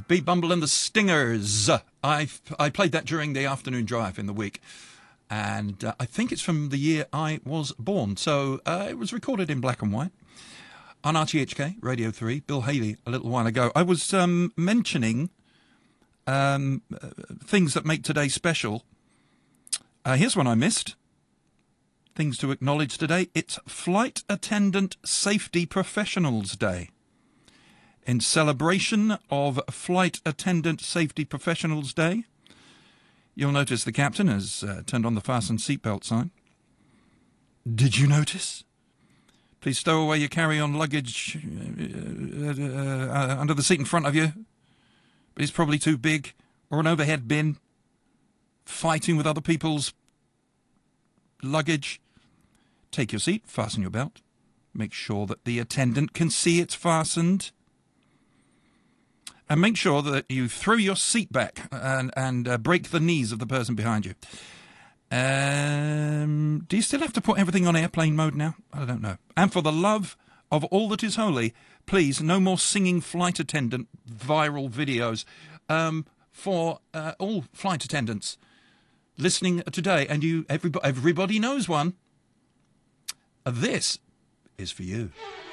Beat Bumble and the Stingers. I played that during the afternoon drive in the week. And I think it's from the year I was born. So it was recorded in black and white on RTHK, Radio 3, Bill Haley, a little while ago. I was mentioning things that make today special. Here's one I missed. Things to acknowledge today. It's Flight Attendant Safety Professionals Day. In celebration of Flight Attendant Safety Professionals Day, you'll notice the captain has turned on the fasten seatbelt sign. Did you notice? Please stow away your carry-on luggage under the seat in front of you. It's probably too big. Or an overhead bin. Fighting with other people's luggage. Take your seat, fasten your belt. Make sure that the attendant can see it's fastened. And make sure that you throw your seat back and break the knees of the person behind you. Do you still have to put everything on airplane mode now? I don't know. And for the love of all that is holy, please, no more singing flight attendant viral videos for all flight attendants listening today. And everybody knows one. This is for you.